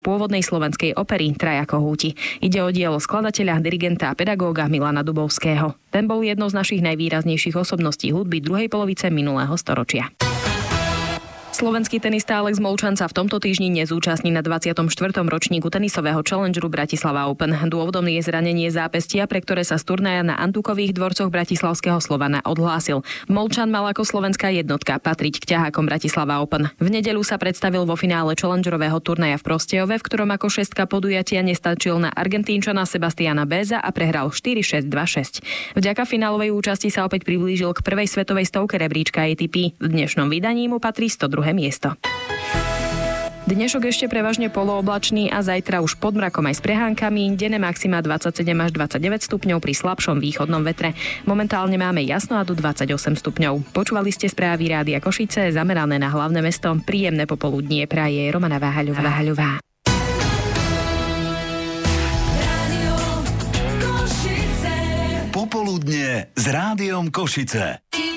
pôvodnej slovenskej opery Traja kohúti. Ide o dielo skladateľa, dirigenta a pedagóga Milana Dubovského. Ten bol jednou z našich najvýraznejších osobností hudby druhej polovice minulého storočia. Slovenský tenista Alex Molčan sa v tomto týždni nezúčastní na 24. ročníku tenisového Challengeru Bratislava Open. Dôvodom je zranenie zápestia, pre ktoré sa z turnaja na Antukových dvorcoch bratislavského Slovana odhlásil. Molčan mal ako slovenská jednotka patriť k ťahákom Bratislava Open. V nedeľu sa predstavil vo finále Challengerového turnaja v Prostějove, v ktorom ako šestka podujatia nestačil na Argentínčana Sebastiana Béza a prehral 4-6, 2-6. Vďaka finálovej účasti sa opäť priblížil k prvej svetovej stovke rebríčka ATP. V dnešnom vydaní mu patrí 102. miesto. Dnešok ešte prevažne polooblačný a zajtra už pod mrakom aj s prehánkami. Denné maxima 27 až 29 stupňov pri slabšom východnom vetre. Momentálne máme jasno a do 28 stupňov. Počúvali ste správy Rádia Košice zamerané na hlavné mesto. Príjemné popoludnie praje Romana Váhaľová. Popoludnie s Rádiom Košice.